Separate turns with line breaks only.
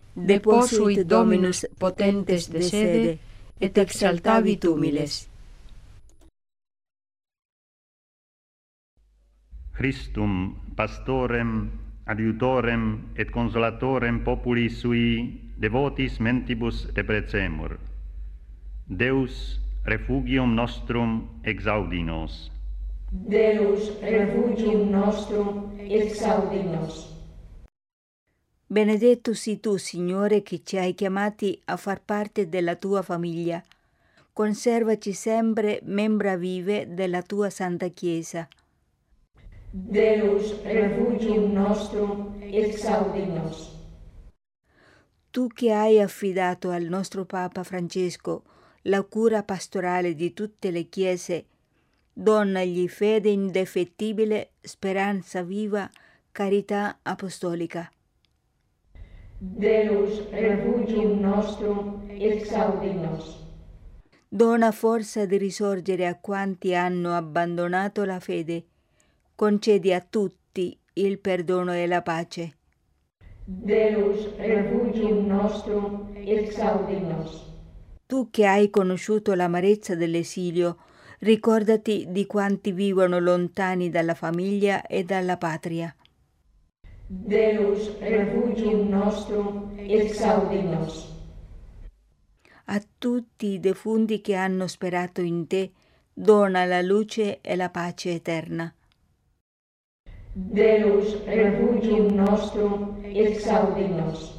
deposuit Dominus potentes de sede, et exaltavit humiles.
Christum, pastorem, adiutorem et consolatorem populi sui, devotis mentibus deprecemur. Deus, refugium nostrum, exaudi nos.
Deus, refugium nostrum, exaudi nos.
Benedetto sii tu, Signore, che ci hai chiamati a far parte della tua famiglia. Conservaci sempre membra vive della tua Santa Chiesa.
Deus, refugium nostrum, exaudi nos.
Tu che hai affidato al nostro Papa Francesco la cura pastorale di tutte le chiese, donagli fede indefettibile, speranza viva, carità apostolica.
Deus, refugium nostrum, exaudi nos.
Dona forza di risorgere a quanti hanno abbandonato la fede. Concedi a tutti il perdono e la pace.
Deus, refugium nostrum, exaudi nos.
Tu che hai conosciuto l'amarezza dell'esilio, ricordati di quanti vivono lontani dalla famiglia e dalla patria.
Deus, refugium nostrum, exaudi nos.
A tutti i defunti che hanno sperato in te, dona la luce e la pace eterna.
Deus, refugium nostrum, exaudi nos.